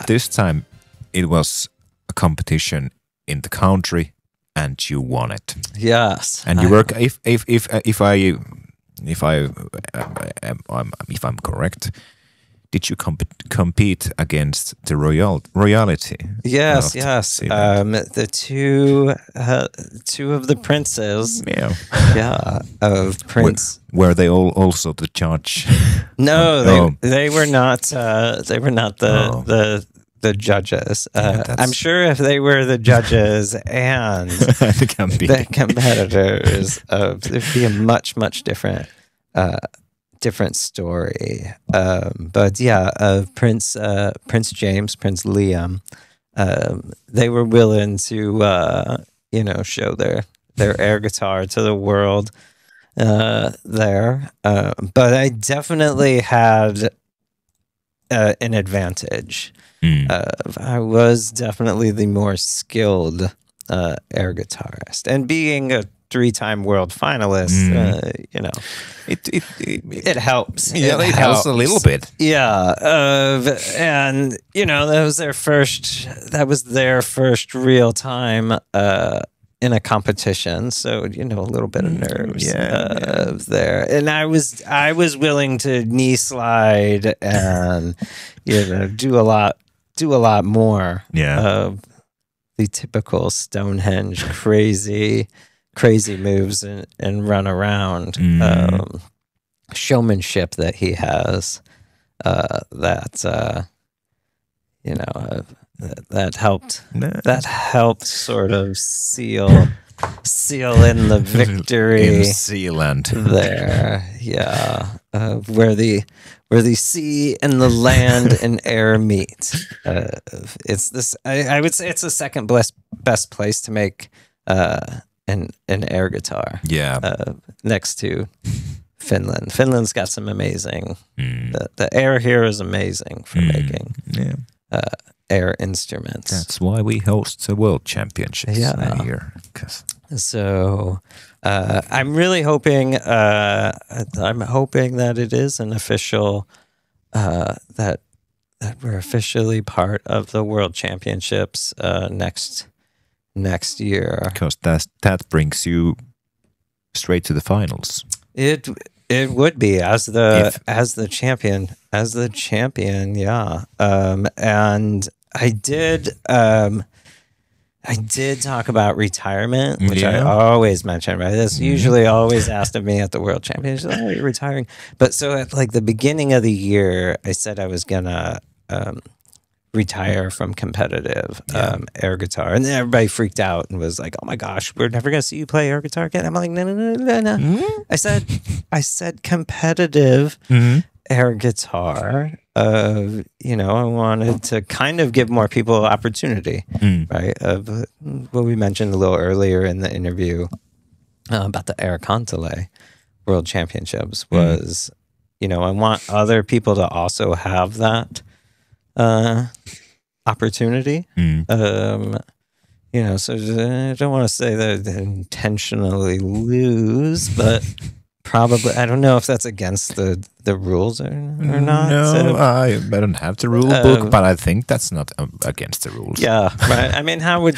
this time it was a competition in the country, and you won it. Yes, And you work if I'm correct. Did you compete against the royalty? Yes, yes. The two of the princes. Yeah. Yeah, of Prince. Were they all also the judge? No, Oh. they were not. They were not the judges. I'm sure if they were the judges and the competitors, it'd be a much different different story. But yeah, Prince James, Prince Liam, they were willing to show their air guitar to the world there. But I definitely had an advantage. I was definitely the more skilled air guitarist, and being a 3-time world finalist, it helps. Yeah, it helps a little bit. Yeah, and that was their first real time in a competition, so a little bit of nerves there. And I was willing to knee slide and do a lot more of the typical Stonehenge crazy moves and run around showmanship that he has, that helped sort of seal in the victory in Sealand there. Where the sea and the land and air meet. It's this. I would say it's the second best place to make an air guitar. Yeah. Next to Finland. Finland's got some amazing. The air here is amazing for making air instruments. That's why we host the World Championships here. So I'm really hoping. I'm hoping that it is an official. That we're officially part of the World Championships next year. Because that brings you straight to the finals. It would be as the champion, yeah. And I did talk about retirement, which I always mention, right? That's usually always asked of me at the World Championships. Oh, you're retiring. But so at the beginning of the year, I said I was gonna retire from competitive air guitar, and then everybody freaked out and was like, "Oh my gosh, we're never gonna see you play air guitar again." I'm like, no. I said competitive air guitar. I wanted to kind of give more people opportunity, right? Of what we mentioned a little earlier in the interview about the Air Cantelet World Championships was, I want other people to also have that opportunity. So I don't want to say that they intentionally lose, but probably, I don't know if that's against the rules or not. No, I don't have the rule book, but I think that's not against the rules. Yeah, right. I mean, how would